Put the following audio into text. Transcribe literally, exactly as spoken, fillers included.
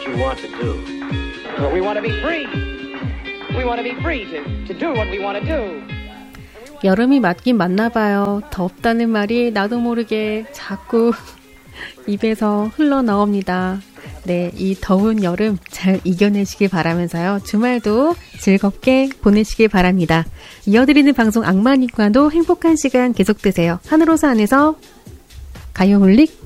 you want to do. Well, we want to be free. We want to be free to, to do what we want to do. 여름이 맞긴 맞나 봐요. 덥다는 말이 나도 모르게 자꾸 입에서 흘러나옵니다. 네, 이 더운 여름 잘 이겨내시길 바라면서요. 주말도 즐겁게 보내시길 바랍니다. 이어드리는 방송 악마니까도 행복한 시간 계속되세요. 하늘호수 안에서 가요홀릭